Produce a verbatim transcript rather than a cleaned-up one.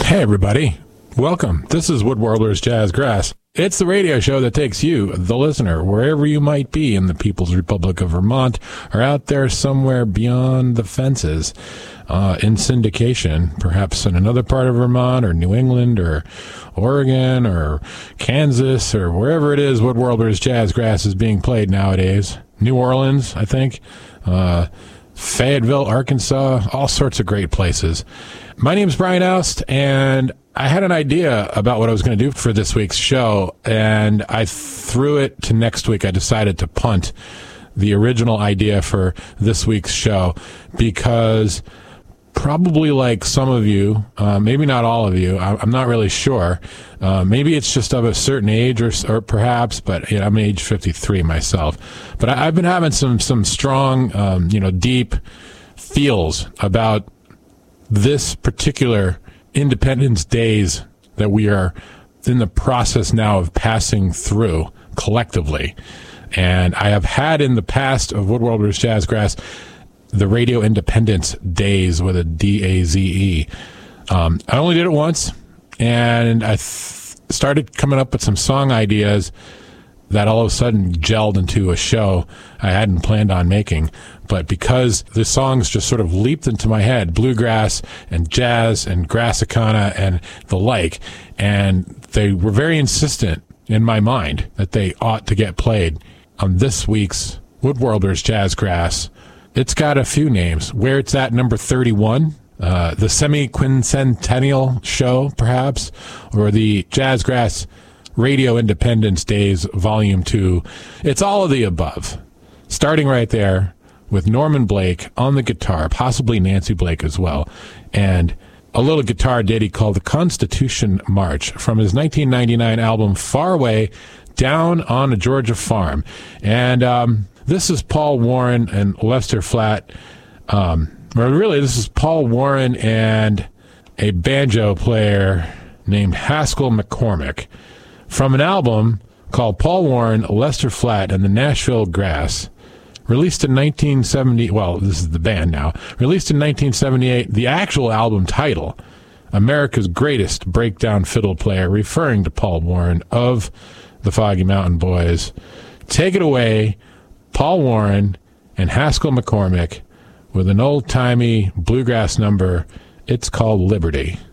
Hey, everybody. Welcome. This is Wood Warblers Jazz Grass. It's the radio show that takes you, the listener, wherever you might be in the People's Republic of Vermont or out there somewhere beyond the fences uh, in syndication, perhaps in another part of Vermont or New England or Oregon or Kansas or wherever it is Wood Warblers Jazz Grass is being played nowadays. New Orleans, I think. Uh, Fayetteville, Arkansas, all sorts of great places. My name's Brian Oust, and I had an idea about what I was going to do for this week's show, and I threw it to next week. I decided to punt the original idea for this week's show because probably like some of you, uh, maybe not all of you, I, I'm not really sure. Uh, maybe it's just of a certain age or, or perhaps, but you know, I'm age fifty-three myself. But I, I've been having some, some strong, um, you know, deep feels about this particular Independence Days that we are in the process now of passing through collectively. And I have had in the past of Wood Warblers Jazz Grass the Radio Independence Days with a D A Z E. Um, I only did it once, and I th- started coming up with some song ideas that all of a sudden gelled into a show I hadn't planned on making. But because the songs just sort of leaped into my head, bluegrass and jazz and Grassicana and the like, and they were very insistent in my mind that they ought to get played on this week's Wood Warblers Jazz Grass. It's got a few names. Where It's At, number thirty-one, uh, the semi-quincentennial show, perhaps, or the Jazz Grass Radio Independence Days, Volume two. It's all of the above. Starting right there with Norman Blake on the guitar, possibly Nancy Blake as well, and a little guitar ditty called the Constitution March from his nineteen ninety-nine album Far Away Down on a Georgia Farm. And um, this is Paul Warren and Lester Flatt. Um, or really, this is Paul Warren and a banjo player named Haskell McCormick from an album called Paul Warren, Lester Flatt, and the Nashville Grass, released in nineteen seventy. Well, this is the band now. Released in nineteen seventy-eight. The actual album title, America's Greatest Breakdown Fiddle Player, referring to Paul Warren of the Foggy Mountain Boys. Take it away, Paul Warren and Haskell McCormick with an old-timey bluegrass number. It's called Liberty.